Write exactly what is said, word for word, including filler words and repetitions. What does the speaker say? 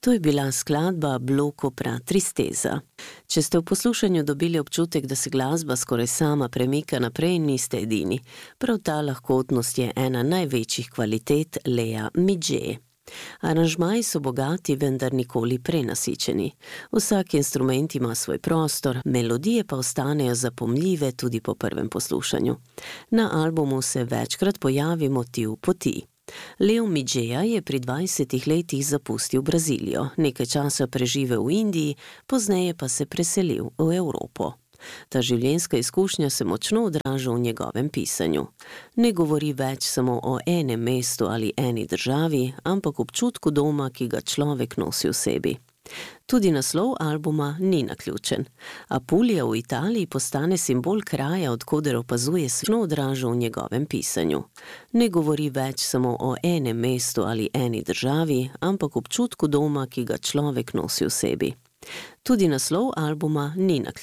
To je bila skladba Bloco pra tristeza. Če ste v poslušanju dobili občutek, da se glasba skoraj sama premika naprej, niste edini. Prav ta lahkotnost je ena največjih kvalitet Lea Midget. Aranžmaji so bogati, vendar nikoli prenasičeni. Vsak instrument ima svoj prostor, melodije pa ostanejo zapomljive tudi po prvem poslušanju. Na albumu se večkrat pojavi motiv poti. Leo Midgeta je pri dvajsetih letih zapustil Brazilijo, nekaj časa preživel v Indiji, pozneje pa se preselil v Evropo. Ta življenjska izkušnja se močno odraža v njegovem pisanju. Ne govori več samo o enem mestu ali eni državi, ampak občutku doma, ki ga človek nosi v sebi. Tudi naslov albuma ni naključen. Apulija v Italiji postane simbol kraja, od koder opazuje svetlo odraža v njegovem pisanju. Ne govori več samo o enem mestu ali eni državi, ampak občutku doma, ki ga človek nosi v sebi. Tudi naslov albuma ni naključen.